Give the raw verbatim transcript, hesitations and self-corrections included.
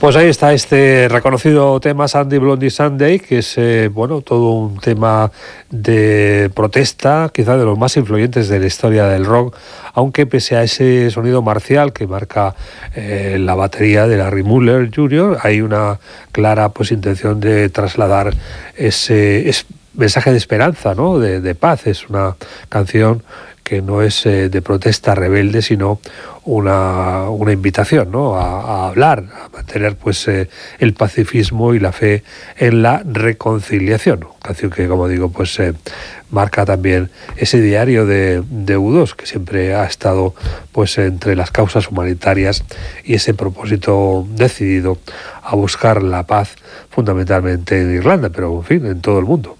Pues ahí está este reconocido tema Sunday Bloody Sunday, que es eh, bueno, todo un tema de protesta, quizá de los más influyentes de la historia del rock, aunque pese a ese sonido marcial que marca eh, la batería de Larry Mullen junior, hay una clara pues intención de trasladar ese, ese mensaje de esperanza, ¿no? de, de paz. Es una canción que no es eh, de protesta rebelde, sino una, una invitación, ¿no? a, a hablar, a mantener pues eh, el pacifismo y la fe en la reconciliación. Canción que, como digo, pues eh, marca también ese diario de, de U dos, que siempre ha estado pues entre las causas humanitarias y ese propósito decidido a buscar la paz, fundamentalmente en Irlanda, pero en fin, en todo el mundo.